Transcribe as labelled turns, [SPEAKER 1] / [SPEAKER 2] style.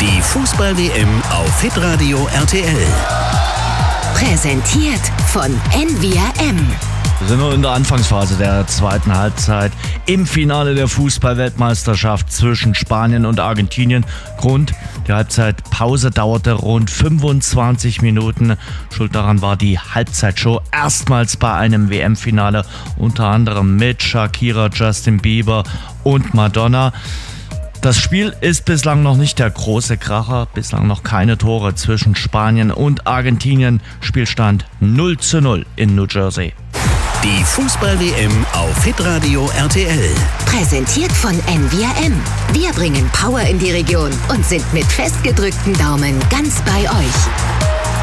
[SPEAKER 1] Die Fußball-WM auf Hitradio RTL.
[SPEAKER 2] Präsentiert von NVRM.
[SPEAKER 3] Wir sind noch in der Anfangsphase der zweiten Halbzeit im Finale der Fußball-Weltmeisterschaft zwischen Spanien und Argentinien. Grund, die Halbzeitpause dauerte rund 25 Minuten. Schuld daran war die Halbzeitshow erstmals bei einem WM-Finale, unter anderem mit Shakira, Justin Bieber und Madonna. Das Spiel ist bislang noch nicht der große Kracher, bislang noch keine Tore zwischen Spanien und Argentinien. Spielstand 0:0 in New Jersey.
[SPEAKER 1] Die Fußball-WM auf Hitradio RTL.
[SPEAKER 2] Präsentiert von NVRM. Wir bringen Power in die Region und sind mit festgedrückten Daumen ganz bei euch.